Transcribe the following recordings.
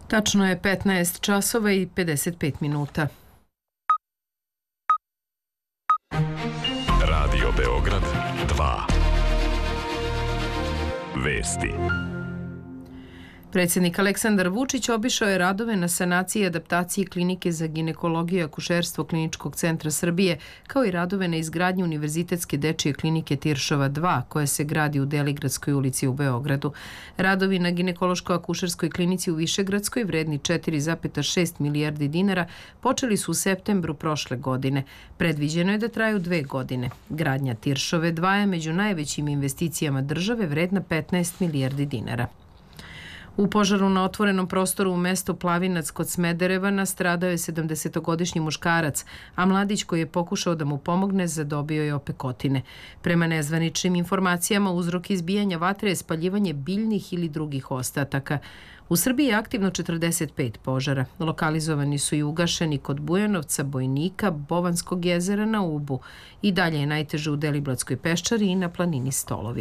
Tačno je 15 časova i 55 minuta. Radio Beograd 2. Vesti. Predsjednik Aleksandar Vučić obišao je radove na sanaciji i adaptaciji klinike za ginekologiju i akušerstvo Kliničkog centra Srbije, kao i radove na izgradnji Univerzitetske dečije klinike Tiršova 2, koja se gradi u Deligradskoj ulici u Beogradu. Radovi na ginekološko-akušerskoj klinici u Višegradskoj, vredni 4,6 milijardi dinara, počeli su u septembru prošle godine. Predviđeno je da traju 2 godine. Gradnja Tiršove 2 je među najvećim investicijama države, vredna 15 milijardi dinara. U požaru na otvorenom prostoru u mestu Plavinac kod Smedereva nastradao je 70-godišnji muškarac, a mladić koji je pokušao da mu pomogne zadobio je opekotine. Prema nezvaničnim informacijama, uzrok izbijanja vatre je spaljivanje biljnih ili drugih ostataka. U Srbiji je aktivno 45 požara. Lokalizovani su i ugašeni kod Bujanovca, Bojnika, Bovanskog jezera na Ubu. I dalje je najteže u Deliblatskoj peščari i na planini Stolovi.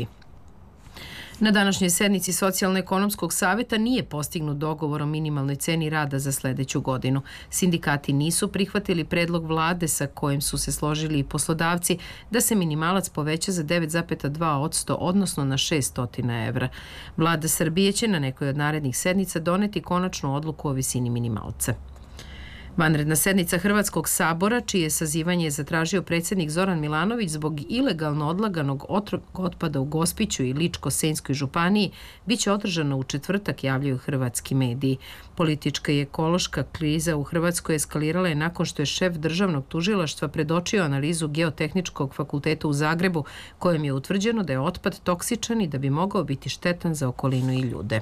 Na današnjoj sednici Socijalno-ekonomskog saveta nije postignut dogovor o minimalnoj ceni rada za sledeću godinu. Sindikati nisu prihvatili predlog vlade sa kojim su se složili i poslodavci da se minimalac poveća za 9,2%, odnosno na 600 evra. Vlada Srbije će na nekoj od narednih sednica doneti konačnu odluku o visini minimalca. Vanredna sednica Hrvatskog sabora, čije sazivanje je zatražio predsjednik Zoran Milanović zbog ilegalno odlaganog otpada u Gospiću i Ličko-senjskoj županiji, biće održana u četvrtak, javljaju hrvatski mediji. Politička i ekološka kriza u Hrvatskoj eskalirala je nakon što je šef državnog tužilaštva predočio analizu Geotehničkog fakulteta u Zagrebu, kojem je utvrđeno da je otpad toksičan i da bi mogao biti štetan za okolinu i ljude.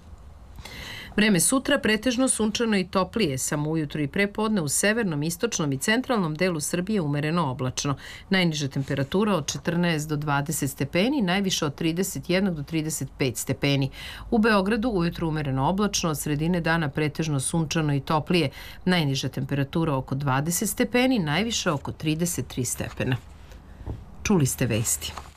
Vreme sutra pretežno sunčano i toplije, samo ujutru i prepodne u severnom, istočnom i centralnom delu Srbije umereno oblačno. Najniža temperatura od 14 do 20 stepeni, najviše od 31 do 35 stepeni. U Beogradu ujutru umereno oblačno, od sredine dana pretežno sunčano i toplije. Najniža temperatura oko 20 stepeni, najviše oko 33 stepena. Čuli ste vesti.